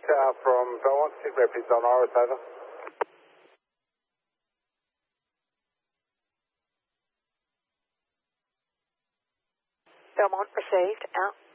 from Belmont, Sydney, please, on Iris, over. Belmont received, out.